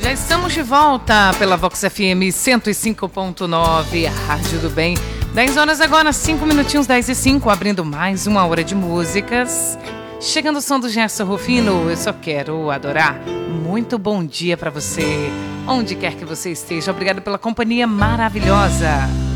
Já estamos de volta pela Vox FM 105.9, a Rádio do Bem. 10 horas agora, 5 minutinhos, 10:05, abrindo mais uma hora de músicas. Chegando o som do Gerson Rufino, eu só quero adorar. Muito bom dia para você, onde quer que você esteja. Obrigado pela companhia maravilhosa.